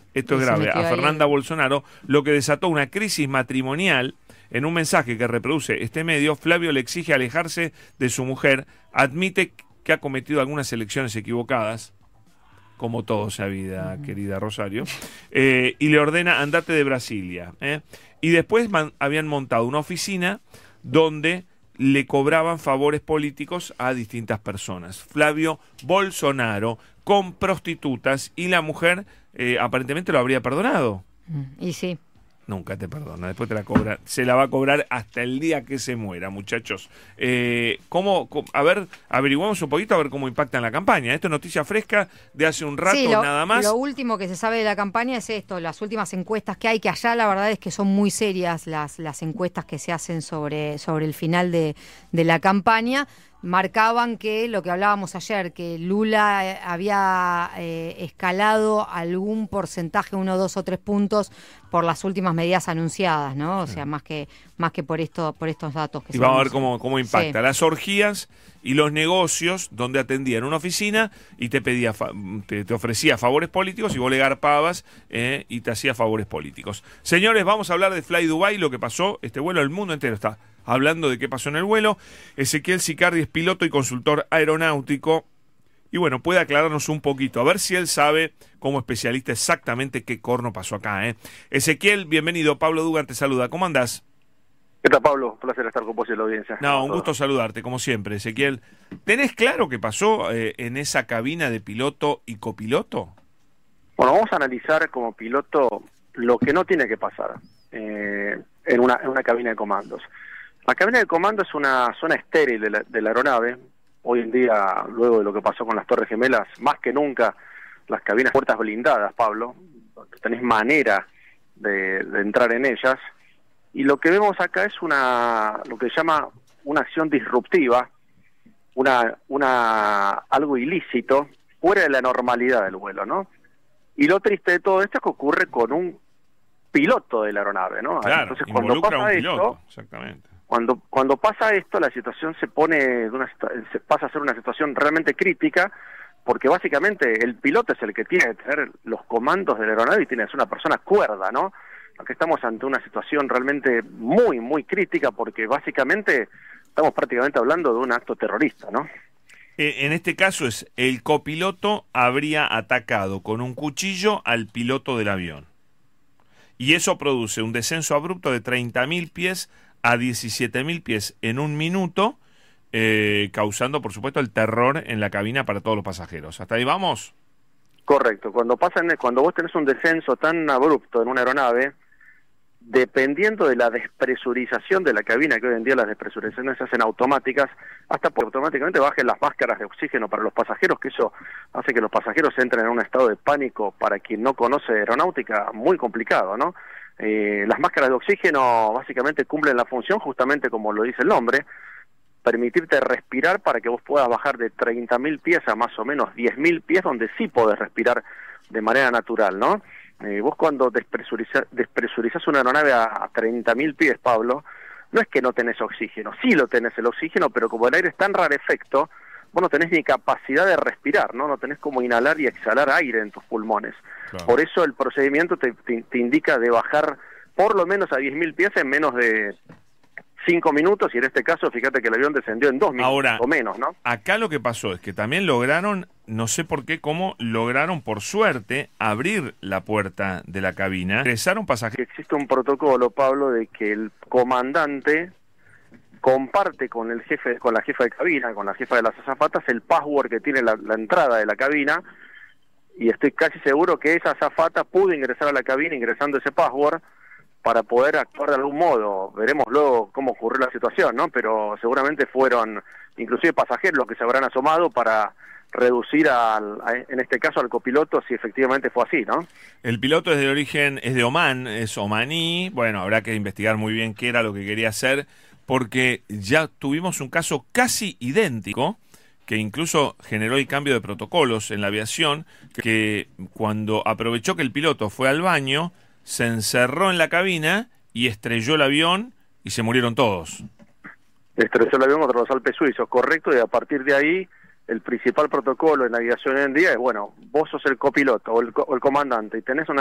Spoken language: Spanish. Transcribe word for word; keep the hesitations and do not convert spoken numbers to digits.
esto es grave, a Fernanda Bolsonaro, lo que desató una crisis matrimonial. En un mensaje que reproduce este medio, Flavio le exige alejarse de su mujer, admite que ha cometido algunas elecciones equivocadas, como todo esa vida, uh-huh. querida Rosario, eh, y le ordena andate de Brasilia. ¿eh? Y después man, habían montado una oficina donde le cobraban favores políticos a distintas personas. Flavio Bolsonaro con prostitutas, y la mujer eh, aparentemente lo habría perdonado. Y sí. Nunca te perdona, después te la cobra, se la va a cobrar hasta el día que se muera, muchachos. Eh, ¿cómo, cómo, a ver, averiguamos un poquito a ver cómo impacta en la campaña. Esto es noticia fresca de hace un rato, sí, lo, nada más. Lo último que se sabe de la campaña es esto, las últimas encuestas que hay, que allá la verdad es que son muy serias las, las encuestas que se hacen sobre, sobre el final de, de la campaña. Marcaban que lo que hablábamos ayer, que Lula había eh, escalado algún porcentaje, uno, dos o tres puntos por las últimas medidas anunciadas, ¿no? O sea, más que más que por esto, por estos datos que y se vamos a anuncian. ver cómo, cómo impacta. Sí. Las orgías y los negocios donde atendía en una oficina y te pedía te, te ofrecía favores políticos y vos le garpabas eh, y te hacía favores políticos. Señores, vamos a hablar de Fly Dubai, lo que pasó, este vuelo, el mundo entero está hablando de qué pasó en el vuelo. Ezequiel Sicardi es piloto y consultor aeronáutico. Y bueno, puede aclararnos un poquito, a ver si él sabe, como especialista, exactamente qué corno pasó acá. ¿eh? Ezequiel, bienvenido. Pablo Dugan te saluda. ¿Cómo andás? ¿Qué tal, Pablo? Un placer estar con vos y la audiencia. No, un gusto saludarte, como siempre, Ezequiel. ¿Tenés claro qué pasó eh, en esa cabina de piloto y copiloto? Bueno, vamos a analizar como piloto lo que no tiene que pasar eh, en, una, en una cabina de comandos. La cabina de comando es una zona estéril de la, de la aeronave. Hoy en día, luego de lo que pasó con las Torres Gemelas, más que nunca, las cabinas puertas blindadas, Pablo, tenés manera de, de entrar en ellas. Y lo que vemos acá es una, lo que se llama una acción disruptiva, una, una, algo ilícito, fuera de la normalidad del vuelo, ¿no? Y lo triste de todo esto es que ocurre con un piloto de la aeronave, ¿no? Claro, entonces cuando pasa a un piloto, esto, exactamente. Cuando, cuando pasa esto, la situación se pone, de una, se pasa a ser una situación realmente crítica, porque básicamente el piloto es el que tiene que tener los comandos de la aeronave y tiene que ser una persona cuerda, ¿no? Aquí estamos ante una situación realmente muy, muy crítica, porque básicamente estamos prácticamente hablando de un acto terrorista, ¿no? En este caso es el copiloto habría atacado con un cuchillo al piloto del avión. Y eso produce un descenso abrupto de treinta mil pies a diecisiete mil pies en un minuto, eh, causando, por supuesto, el terror en la cabina para todos los pasajeros. ¿Hasta ahí vamos? Correcto. Cuando pasan, cuando vos tenés un descenso tan abrupto en una aeronave, dependiendo de la despresurización de la cabina, que hoy en día las despresurizaciones se hacen automáticas, hasta por automáticamente bajen las máscaras de oxígeno para los pasajeros, que eso hace que los pasajeros entren en un estado de pánico, para quien no conoce aeronáutica, muy complicado, ¿no? Eh, las máscaras de oxígeno básicamente cumplen la función, justamente como lo dice el nombre, permitirte respirar para que vos puedas bajar de treinta mil pies a más o menos diez mil pies, donde sí podés respirar de manera natural, ¿no? Eh, vos cuando despresurizás, despresurizás una aeronave a, a treinta mil pies, Pablo, no es que no tenés oxígeno, sí lo tenés el oxígeno, pero como el aire es tan rarefecto, vos no tenés ni capacidad de respirar, ¿no? No tenés como inhalar y exhalar aire en tus pulmones. Claro. Por eso el procedimiento te, te, te indica de bajar por lo menos a diez mil pies en menos de cinco minutos, y en este caso, fíjate que el avión descendió en dos minutos. Ahora, o menos, ¿no? Acá lo que pasó es que también lograron, no sé por qué, cómo lograron, por suerte, abrir la puerta de la cabina. Ingresaron pasajeros. Existe un protocolo, Pablo, de que el comandante comparte con el jefe, con la jefa de cabina, con la jefa de las azafatas, el password que tiene la, la entrada de la cabina, y estoy casi seguro que esa azafata pudo ingresar a la cabina ingresando ese password para poder actuar de algún modo. Veremos luego cómo ocurrió la situación, ¿no? Pero seguramente fueron inclusive pasajeros los que se habrán asomado para reducir al, a, en este caso al copiloto, si efectivamente fue así, ¿no? El piloto es de origen, es de Omán, es omaní. Bueno, habrá que investigar muy bien qué era lo que quería hacer, porque ya tuvimos un caso casi idéntico, que incluso generó el cambio de protocolos en la aviación, que cuando aprovechó que el piloto fue al baño, se encerró en la cabina y estrelló el avión y se murieron todos. Estrelló el avión contra los Alpes suizos, correcto, y a partir de ahí el principal protocolo en aviación hoy en día es, bueno, vos sos el copiloto o el, o el comandante y tenés una